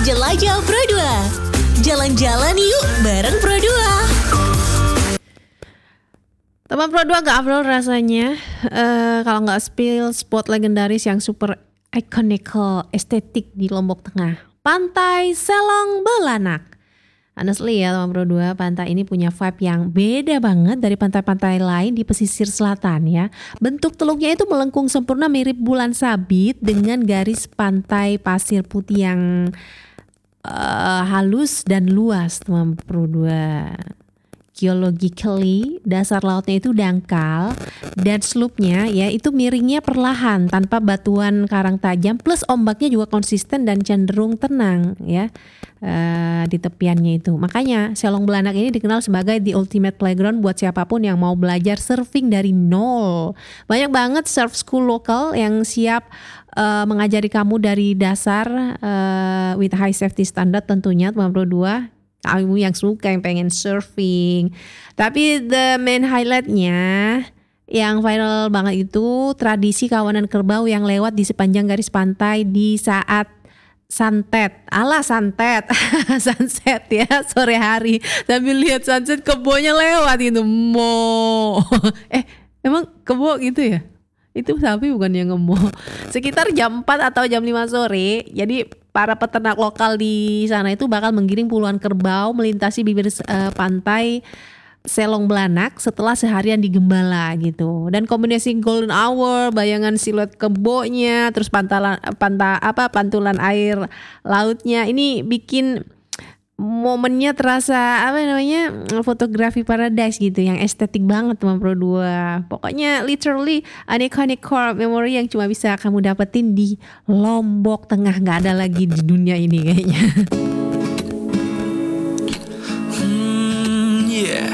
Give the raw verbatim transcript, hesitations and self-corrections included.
Jelajah Pro dua. Jalan-jalan yuk bareng Pro dua. Teman Pro dua gak afdol rasanya uh, kalau gak spill spot legendaris yang super iconical estetik di Lombok Tengah. Pantai Selong Belanak. Honestly ya teman Pro dua, pantai ini punya vibe yang beda banget dari pantai-pantai lain di pesisir selatan ya. Bentuk teluknya itu melengkung sempurna mirip bulan sabit dengan garis pantai pasir putih yang uh, halus dan luas teman Pro dua. Geologically dasar lautnya itu dangkal dan slope-nya ya itu miringnya perlahan tanpa batuan karang tajam, plus ombaknya juga konsisten dan cenderung tenang ya uh, di tepiannya itu. Makanya Selong Belanak ini dikenal sebagai the ultimate playground buat siapapun yang mau belajar surfing dari nol. Banyak banget surf school lokal yang siap uh, mengajari kamu dari dasar uh, with high safety standard tentunya teman Pro dua. Kamu yang suka yang pengen surfing. Tapi the main highlightnya yang viral banget itu tradisi kawanan kerbau yang lewat di sepanjang garis pantai di saat sunset. Alah sunset sunset ya sore hari, sambil lihat sunset kebonya lewat itu. Mo eh emang kebo gitu ya? Itu sapi bukan yang ngemo. Sekitar jam empat atau jam lima sore. Jadi para peternak lokal di sana itu bakal menggiring puluhan kerbau melintasi bibir uh, pantai Selong Belanak setelah seharian digembala gitu. Dan kombinasi golden hour, bayangan siluet kebonya, terus pantalan panta apa pantulan air lautnya ini bikin momennya terasa apa namanya fotografi paradise gitu yang estetik banget teman Pro dua. Pokoknya literally an iconic core memory yang cuma bisa kamu dapetin di Lombok Tengah, nggak ada lagi di dunia ini kayaknya. Hmm, yeah.